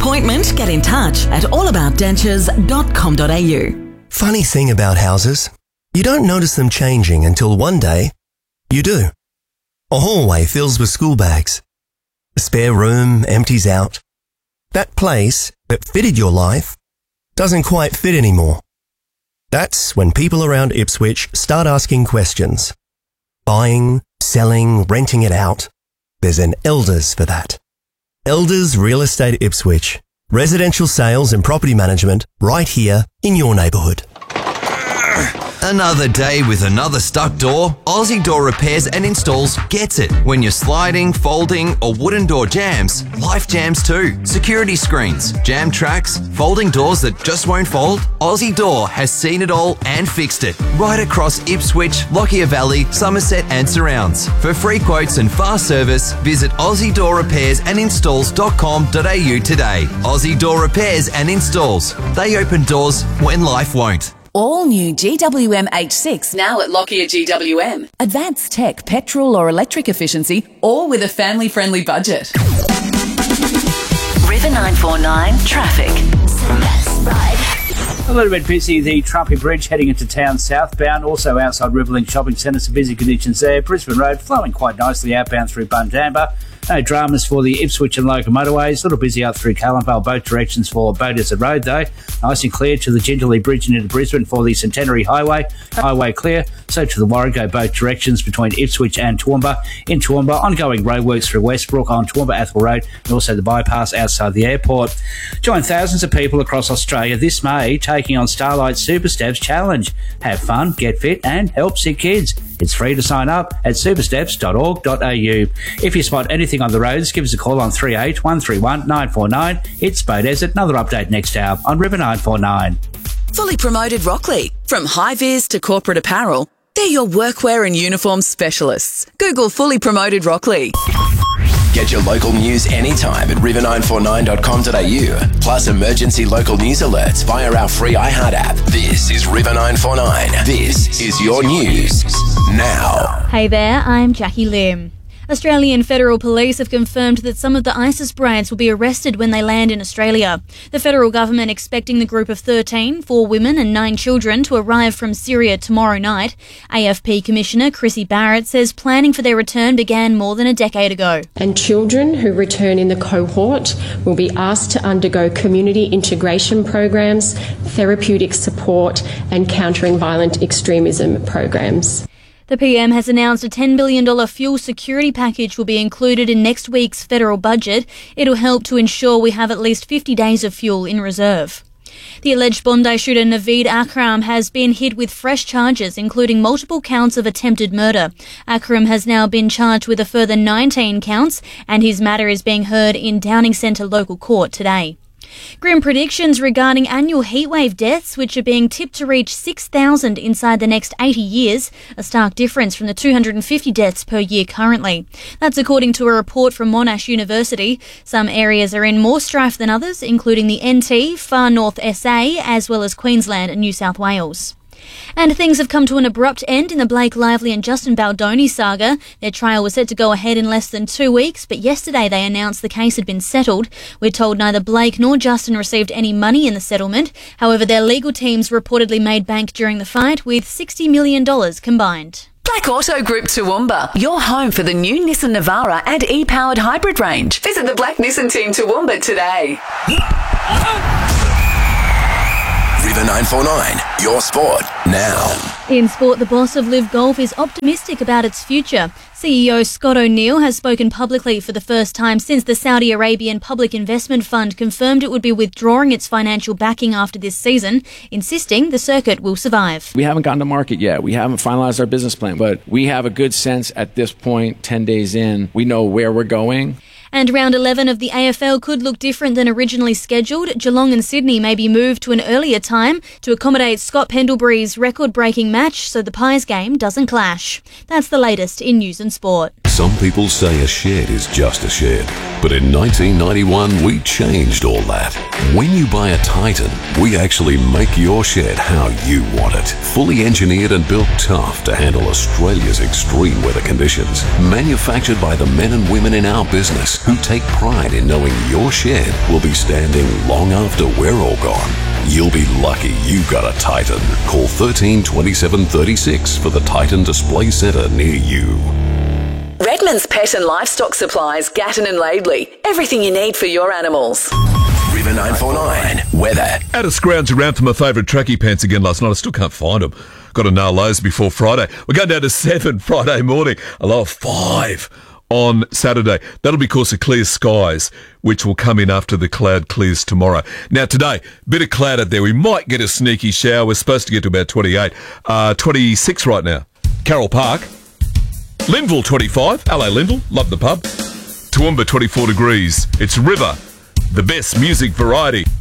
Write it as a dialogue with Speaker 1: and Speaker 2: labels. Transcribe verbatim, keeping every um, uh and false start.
Speaker 1: appointment, get in touch at all about dentures dot com dot a u.
Speaker 2: Funny thing about houses, you don't notice them changing until one day you do. A hallway fills with school bags. A spare room empties out. That place that fitted your life doesn't quite fit anymore. That's when people around Ipswich start asking questions. Buying, selling, renting it out. There's an Elders for that. Elders Real Estate Ipswich. Residential sales and property management right here in your neighbourhood.
Speaker 3: Another day with another stuck door? Aussie Door Repairs and Installs gets it. When you're sliding, folding, or wooden door jams, life jams too. Security screens, jam tracks, folding doors that just won't fold? Aussie Door has seen it all and fixed it. Right across Ipswich, Lockyer Valley, Somerset and surrounds. For free quotes and fast service, visit Aussie Door Repairs and Installs dot com dot a u today. Aussie Door Repairs and Installs. They open doors when life won't.
Speaker 4: All new G W M H six now at Lockyer G W M. Advanced tech, petrol or electric efficiency, all with a family-friendly budget.
Speaker 5: River nine four nine traffic.
Speaker 6: A little bit busy, the Trumpy Bridge heading into town southbound, also outside Riverlink Shopping Centre, some busy conditions there. Brisbane Road flowing quite nicely outbound through Bundamba. No dramas for the Ipswich and Logan motorways. A little busy up through Callanvale, both directions for Beaudesert Road though. Nice and clear to the Jindalee Bridge and into Brisbane for the Centenary Highway. Highway clear, so to the Warrego, both directions between Ipswich and Toowoomba. In Toowoomba, ongoing roadworks through Westbrook on Toowoomba Athol Road and also the bypass outside the airport. Join thousands of people across Australia this May taking on Starlight Super Steps Challenge. Have fun, get fit and help sick kids. It's free to sign up at supersteps dot org dot a u. If you spot anything on the roads, give us a call on three eight one three one nine four nine. It's Beaudesert. Another update next hour on River nine four nine.
Speaker 4: Fully promoted Rockley. From high-vis to corporate apparel, they're your workwear and uniform specialists. Google Fully Promoted Rockley.
Speaker 7: Get your local news anytime at river nine four nine dot com dot a u. Plus emergency local news alerts via our free iHeart app. This is River nine four nine. This is your news now.
Speaker 8: Hey there, I'm Jackie Lim. Australian Federal Police have confirmed that some of the ISIS brains will be arrested when they land in Australia. The federal government expecting the group of thirteen, four women and nine children, to arrive from Syria tomorrow night. A F P Commissioner Chrissy Barrett says planning for their return began more than a decade ago.
Speaker 9: And children who return in the cohort will be asked to undergo community integration programs, therapeutic support and countering violent extremism programs.
Speaker 8: The P M has announced a ten billion dollars fuel security package will be included in next week's federal budget. It'll help to ensure we have at least fifty days of fuel in reserve. The alleged Bondi shooter Naveed Akram has been hit with fresh charges, including multiple counts of attempted murder. Akram has now been charged with a further nineteen counts, and his matter is being heard in Downing Centre local court today. Grim predictions regarding annual heatwave deaths, which are being tipped to reach six thousand inside the next eighty years, a stark difference from the two hundred fifty deaths per year currently. That's according to a report from Monash University. Some areas are in more strife than others, including the N T, Far North S A, as well as Queensland and New South Wales. And things have come to an abrupt end in the Blake Lively and Justin Baldoni saga. Their trial was set to go ahead in less than two weeks, but yesterday they announced the case had been settled. We're told neither Blake nor Justin received any money in the settlement. However, their legal teams reportedly made bank during the fight, with sixty million dollars combined.
Speaker 4: Black Auto Group Toowoomba, your home for the new Nissan Navara and e-powered hybrid range. Visit the Black Nissan team Toowoomba today.
Speaker 7: River nine four nine, your sport now.
Speaker 8: In sport, the boss of Live Golf is optimistic about its future. C E O Scott O'Neill has spoken publicly for the first time since the Saudi Arabian Public Investment Fund confirmed it would be withdrawing its financial backing after this season, insisting the circuit will survive.
Speaker 10: We haven't gone to market yet. We haven't finalized our business plan, but we have a good sense at this point, ten days in, we know where we're going.
Speaker 8: And round eleven of the A F L could look different than originally scheduled. Geelong and Sydney may be moved to an earlier time to accommodate Scott Pendlebury's record-breaking match so the Pies game doesn't clash. That's the latest in news and sport.
Speaker 11: Some people say a shed is just a shed, but in nineteen ninety-one we changed all that. When you buy a Titan, we actually make your shed how you want it. Fully engineered and built tough to handle Australia's extreme weather conditions. Manufactured by the men and women in our business. who take pride in knowing your shed will be standing long after we're all gone. You'll be lucky you got a Titan. Call thirteen twenty-seven thirty-six for the Titan Display Centre near you.
Speaker 1: Redmond's Pet and Livestock Supplies, Gatton and Laidley. Everything you need for your animals.
Speaker 7: River nine four nine weather.
Speaker 12: Had a scrounge around for my favourite tracky pants again last night. I still can't find them. Got to nail those before Friday. We're going down to seven Friday morning. A low of five on Saturday. That'll be because of clear skies, which will come in after the cloud clears tomorrow. Now today, bit of cloud out there. We might get a sneaky shower. We're supposed to get to about twenty-eight. Uh, twenty-six right now. Carroll Park. Linville twenty-five. Hello Linville. Love the pub. Toowoomba twenty-four degrees. It's River. The best music variety.